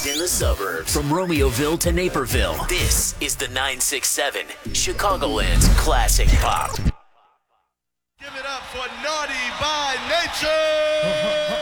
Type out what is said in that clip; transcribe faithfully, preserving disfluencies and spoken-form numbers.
raised in the suburbs. From Romeoville to Naperville, this is the nine six seven, Chicagoland's classic pop. Give it up for Naughty by Nature!